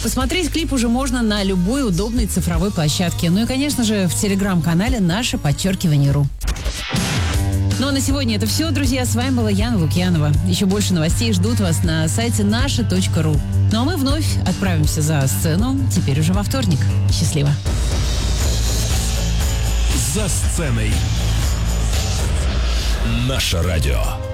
Посмотреть клип уже можно на любой удобной цифровой площадке. Ну и, конечно же, в телеграм-канале _ру. Ну а на сегодня это все, друзья. С вами была Яна Лукьянова. Еще больше новостей ждут вас на сайте naша.ru. Ну а мы вновь отправимся за сцену, теперь уже во вторник. Счастливо. За сценой. Наше радио.